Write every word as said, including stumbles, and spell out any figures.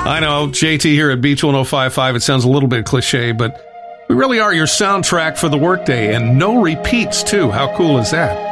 I know, J T here at Beach one oh five point five. It sounds a little bit cliche, but we really are your soundtrack for the workday, and no repeats, too. How cool is that?